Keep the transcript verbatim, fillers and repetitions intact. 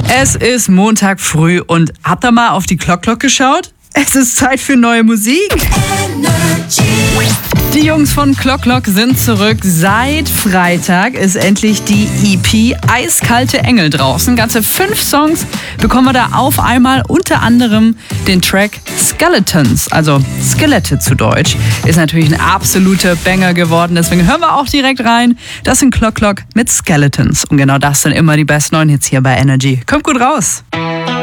Es ist Montag früh und habt ihr mal auf die Clock Clock geschaut? Es ist Zeit für neue Musik. Die Jungs von Clock Clock sind zurück. Seit Freitag ist endlich die E P Eiskalte Engel draußen. Ganze fünf Songs bekommen wir da auf einmal. Unter anderem den Track Skeletons, also Skelette zu Deutsch. Ist natürlich ein absoluter Banger geworden. Deswegen hören wir auch direkt rein. Das sind Clock Clock mit Skeletons. Und genau das sind immer die besten neuen Hits hier bei Energy. Kommt gut raus.